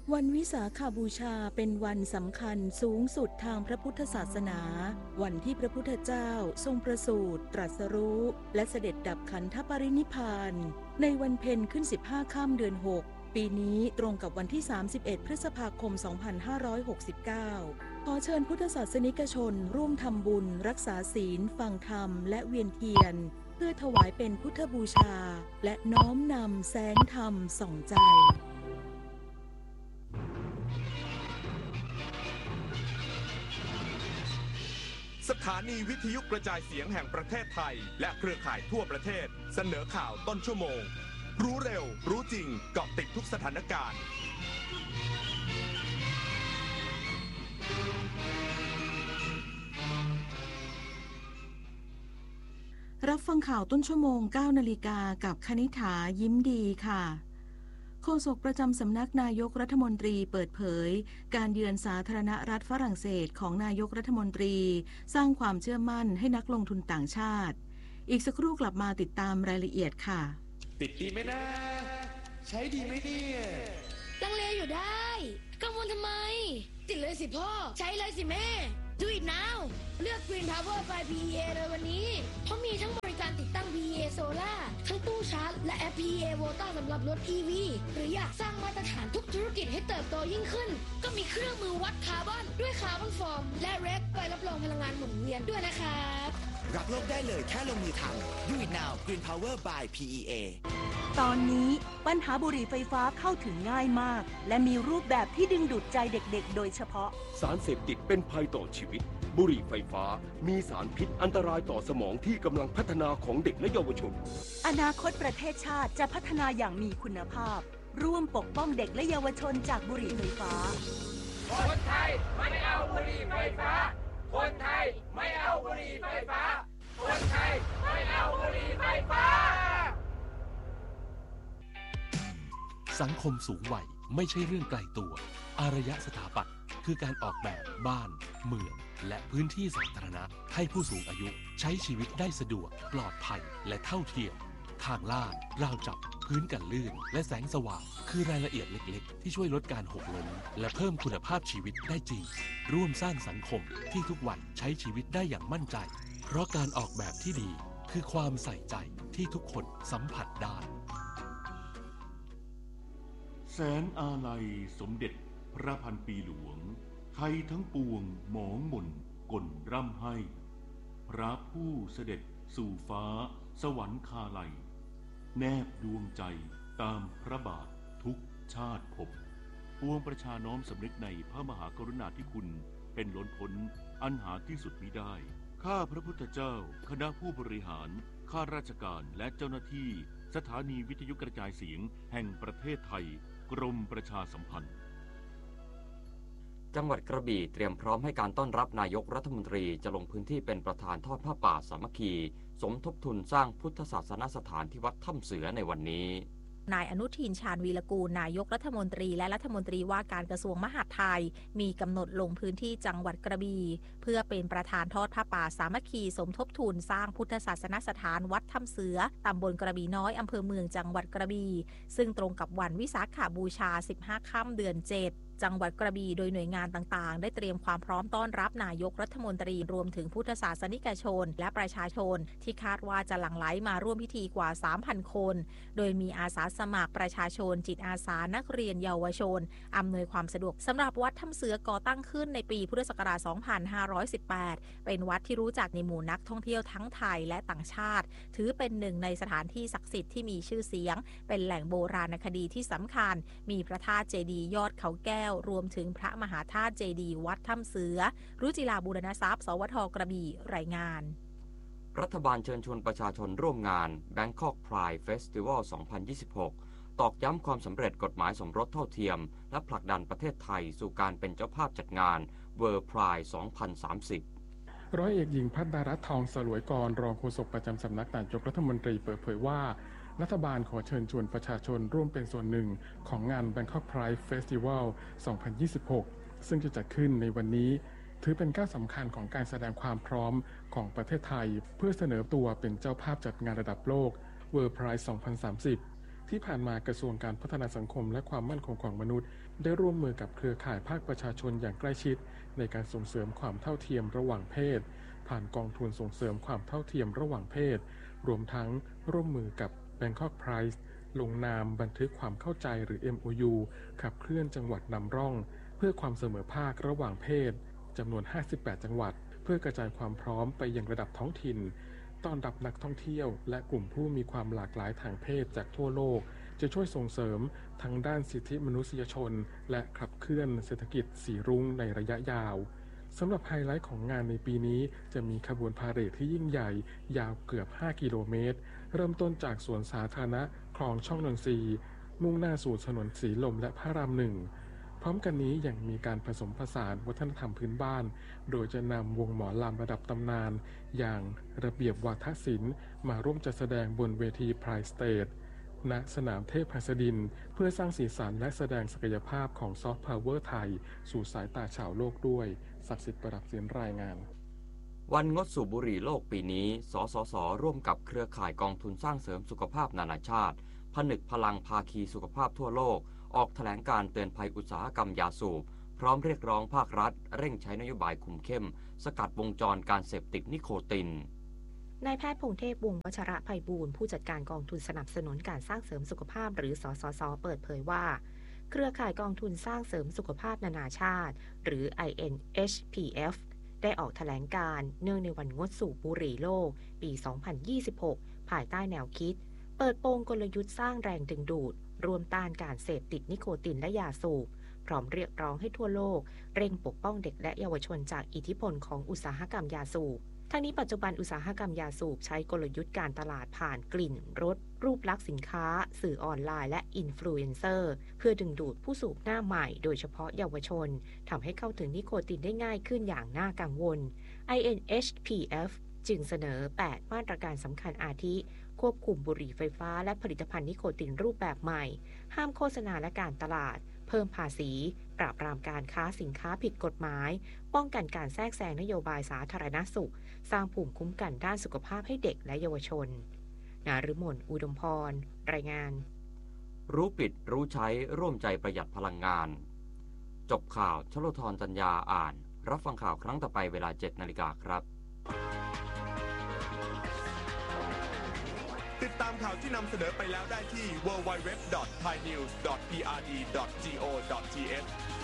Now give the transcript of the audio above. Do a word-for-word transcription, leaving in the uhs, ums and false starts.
วันวิสาขบูชาเป็นวันสำคัญสูงสุดทางพระพุทธศาสนาวันที่พระพุทธเจ้าทรงประสูติตรัสรู้และเสด็จดับขันธปรินิพพานในวันเพ็ญขึ้นสิบห้าค่ำเดือนหกปีนี้ตรงกับวันที่สามสิบเอ็ดพฤษภาคมสองพันห้าร้อยหกสิบเก้าขอเชิญพุทธศาสนิกชนร่วมทำบุญรักษาศีลฟังธรรมและเวียนเทียนเพื่อถวายเป็นพุทธบูชาและน้อมนำแสงธรรมส่องใจสถานีวิทยุกระจายเสียงแห่งประเทศไทยและเครือข่ายทั่วประเทศเสนอข่าวต้นชั่วโมงรู้เร็วรู้จริงเกาะติดทุกสถานการณ์รับฟังข่าวต้นชั่วโมง เก้านาฬิกากับคณิษฐายิ้มดีค่ะโฆษกประจำสำนักนายกรัฐมนตรีเปิดเผยการเยือนสาธารณรัฐฝรั่งเศสของนายกรัฐมนตรีสร้างความเชื่อมั่นให้นักลงทุนต่างชาติอีกสักครู่กลับมาติดตามรายละเอียดค่ะติดดีไหมนะใช้ดีไหมเนี่ยลังเลอยู่ได้กังวลทำไมติดเลยสิพ่อใช้เลยสิแม่ Do it now เลือก Green Power by พี อี เอ เลยวันนี้เพราะมีทั้งบริการติดตั้ง พี อี เอ Solar ทั้งตู้ชาร์จและแอป พี อี เอ Volta สำหรับรถ อี วี หรืออยากสร้างมาตรฐานทุกธุรกิจให้เติบโตยิ่งขึ้นก็มีเครื่องมือวัดคาร์บอนด้วยคาร์บอนฟอร์มและเรคใบรับรองพลังงานหมุนเวียนด้วยนะครับรับโลกได้เลยแค่ลงมือทำ Do it now Green Power by พี อี เอตอนนี้ปัญหาบุหรี่ไฟฟ้าเข้าถึงง่ายมากและมีรูปแบบที่ดึงดูดใจเด็กๆโดยเฉพาะสารเสพติดเป็นภัยต่อชีวิตบุหรี่ไฟฟ้ามีสารพิษอันตรายต่อสมองที่กำลังพัฒนาของเด็กและเยาวชนอนาคตประเทศชาติจะพัฒนาอย่างมีคุณภาพร่วมปกป้องเด็กและเยาวชนจากบุหรี่ไฟฟ้าคนไทยไม่เอาบุหรี่ไฟฟ้าคนไทยไม่เอาบุหรี่ไฟฟ้าคนไทยไม่เอาบุหรี่ไฟฟ้าสังคมสูงวัยไม่ใช่เรื่องไกลตัวอารยสถาปัตย์คือการออกแบบบ้านเมืองและพื้นที่สาธารณะให้ผู้สูงอายุใช้ชีวิตได้สะดวกปลอดภัยและเท่าเทียมทางลาดราวจับพื้นกันลื่นและแสงสว่างคือรายละเอียดเล็กๆที่ช่วยลดการหกล้มและเพิ่มคุณภาพชีวิตได้จริงร่วมสร้างสังคมที่ทุกวัยใช้ชีวิตได้อย่างมั่นใจเพราะการออกแบบที่ดีคือความใส่ใจที่ทุกคนสัมผัสได้แสนอาลัยสมเด็จพระพันปีหลวงไทยทั้งปวงหมองหม่นก่นร่ำให้พระผู้เสด็จสู่ฟ้าสวรรคาลัยแนบดวงใจตามพระบาททุกชาติภพปวงประชาน้อมสำนึกในพระมหากรุณาธิคุณเป็นล้นพ้นอันหาที่สุดมิได้ข้าพระพุทธเจ้าคณะผู้บริหารข้าราชการและเจ้าหน้าที่สถานีวิทยุกระจายเสียงแห่งประเทศไทยกรมประชาสัมพันธ์จังหวัดกระบี่เตรียมพร้อมให้การต้อนรับนายกรัฐมนตรีจะลงพื้นที่เป็นประธานทอดผ้าป่าสามัคคีสมทบทุนสร้างพุทธศาสนสถานที่วัดถ้ำเสือในวันนี้นายอนุทินชาญวีรกูลนายกรัฐมนตรีและรัฐมนตรีว่าการกระทรวงมหาดไทยมีกำหนดลงพื้นที่จังหวัดกระบี่เพื่อเป็นประธานทอดผ้าป่าสามัคคีสมทบทุนสร้างพุทธศาสนสถานวัดถ้ำเสือตำบลกระบี่น้อยอำเภอเมืองจังหวัดกระบี่ซึ่งตรงกับวันวิสาขบูชาสิบห้าค่ำเดือนเจ็ดจังหวัดกระบี่โดยหน่วยงานต่างๆได้เตรียมความพร้อมต้อนรับนายกรัฐมนตรีรวมถึงพุทธศาสนิกชนและประชาชนที่คาดว่าจะหลั่งไหลมาร่วมพิธีกว่า สามพัน คนโดยมีอาสาสมัครประชาชนจิตอาสานักเรียนเยาวชนอำนวยความสะดวกสำหรับวัดถ้ำเสือก่อตั้งขึ้นในปีพุทธศักราช สองพันห้าร้อยสิบแปด เป็นวัดที่รู้จักในหมู่นักท่องเที่ยวทั้งไทยและต่างชาติถือเป็นหนึ่งในสถานที่ศักดิ์สิทธิ์ที่มีชื่อเสียงเป็นแหล่งโบราณคดีที่สำคัญมีพระธาตุเจดีย์ยอดเขาแก้วรวมถึงพระมหาธาตุเจดีย์วัดถ้ำเสือรุจิราบูรณทรัพย์สวทกระบี่รายงานรัฐบาลเชิญชวนประชาชนร่วมงาน Bangkok Pride Festival สองพันยี่สิบหก ตอกย้ำความสำเร็จกฎหมายสมรสเท่าเทียมและผลักดันประเทศไทยสู่การเป็นเจ้าภาพจัดงาน World Pride สองพันสามสิบร้อยเอกหญิงพัฒนารัตน์ทองสลวยกรรองโฆษกประจำสำนักนายกรัฐมนตรีเปิดเผยว่ารัฐบาลขอเชิญชวนประชาชนร่วมเป็นส่วนหนึ่งของงาน Bangkok Pride Festival สองพันยี่สิบหก ซึ่งจะจัดขึ้นในวันนี้ถือเป็นก้าวสำคัญของการแสดงความพร้อมของประเทศไทยเพื่อเสนอตัวเป็นเจ้าภาพจัดงานระดับโลก World Pride สองพันสามสิบที่ผ่านมากระทรวงการพัฒนาสังคมและความมั่นคงของมนุษย์ได้ร่วมมือกับเครือข่ายภาคประชาชนอย่างใกล้ชิดในการส่งเสริมความเท่าเทียมระหว่างเพศผ่านกองทุนส่งเสริมความเท่าเทียมระหว่างเพศรวมทั้งร่วมมือกับ Bangkok Pride ลงนามบันทึกความเข้าใจหรือ เอ็ม โอ ยู ขับเคลื่อนจังหวัดนำร่องเพื่อความเสมอภาคระหว่างเพศจำนวนห้าสิบแปดจังหวัดเพื่อกระจายความพร้อมไปยังระดับท้องถิ่นต้อนรับนักท่องเที่ยวและกลุ่มผู้มีความหลากหลายทางเพศจากทั่วโลกจะช่วยส่งเสริมทั้งด้านสิทธิมนุษยชนและขับเคลื่อนเศรษฐกิจสีรุ้งในระยะยาวสำหรับไฮไลท์ของงานในปีนี้จะมีขบวนพาเหรดที่ยิ่งใหญ่ยาวเกือบห้ากิโลเมตรเริ่มต้นจากสวนสาธารณะคลองช่องนนทรีมุ่งหน้าสู่ถนนสีลมและพระรามหนึ่งพร้อมกันนี้ยังมีการผสมผสานวัฒนธรรมพื้นบ้านโดยจะนำวงหมอลำระดับตำนานอย่างระเบียบวาทศิลป์มาร่วมจัดแสดงบนเวทีไพร์สเตจณสนามเทพหัสดินเพื่อสร้างสีสันและแสดงศักยภาพของซอฟต์พาวเวอร์ไทยสู่สายตาชาวโลกด้วยศักดิ์สิทธิ์ประดับศิลป์รายงานวันงดสูบบุหรี่โลกปีนี้สสสร่วมกับเครือข่ายกองทุนสร้างเสริมสุขภาพนานาชาติผนึกพลังภาคีสุขภาพทั่วโลกออกแถลงการเตือนภัยอุตสาหกรรมยาสูบพร้อมเรียกร้องภาครัฐเร่งใช้นโยบายคุมเข้มสกัดวงจรการเสพติดนิโคตินนายแพทย์พงเทพวงศ์วัชระไพบูลย์ผู้จัดการกองทุนสนับสนุนการสร้างเสริมสุขภาพหรือสสสเปิดเผยว่าเครือข่ายกองทุนสร้างเสริมสุขภาพนานาชาติหรือ ไอ เอ็น เอช พี เอฟ ได้ออกแถลงการเนื่องในวันงดสูบบุหรี่โลกปี สองพันยี่สิบหก ภายใต้แนวคิดเปิดโปงกลยุทธ์สร้างแรงดึงดูดรวมต้านการเสพติดนิโคตินและยาสูบพร้อมเรียกร้องให้ทั่วโลกเร่งปกป้องเด็กและเยาวชนจากอิทธิพลของอุตสาหกรรมยาสูบทั้งนี้ปัจจุบันอุตสาหกรรมยาสูบใช้กลยุทธ์การตลาดผ่านกลิ่นรสรูปลักษณ์สินค้าสื่อออนไลน์และอินฟลูเอนเซอร์เพื่อดึงดูดผู้สูบหน้าใหม่โดยเฉพาะเยาวชนทำให้เข้าถึงนิโคตินได้ง่ายขึ้นอย่างน่ากังวล ไอ เอ็น เอช พี เอฟ จึงเสนอแปดมาตรการสำคัญอาทิควบคุมบุหรี่ไฟฟ้าและผลิตภัณฑ์นิโคตินรูปแบบใหม่ห้ามโฆษณาและการตลาดเพิ่มภาษีปราบปรามการค้าสินค้าผิดกฎหมายป้องกันการแทรกแซงนโยบายสาธารณสุขสร้างภูมิคุ้มกันด้านสุขภาพให้เด็กและเยาวชนนฤมลอุดมพรรายงานรู้ปิดรู้ใช้ร่วมใจประหยัดพลังงานจบข่าวชโลธรจัญญาอ่านรับฟังข่าวครั้งต่อไปเวลา เจ็ดนาฬิกาครับติดตามข่าวที่นำเสนอไปแล้วได้ที่ ดับเบิลยู ดับเบิลยู ดับเบิลยู ดอท ไทยนิวส์ ดอท พี อาร์ ดี ดอท จี โอ ดอท ที เอช